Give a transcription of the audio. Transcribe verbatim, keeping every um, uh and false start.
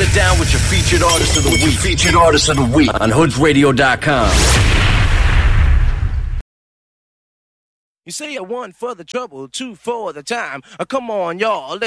it down with your featured artist of the week. Featured artist of the week on hoods radio dot com. You say a one for the trouble, two for the time. Uh, come on, y'all.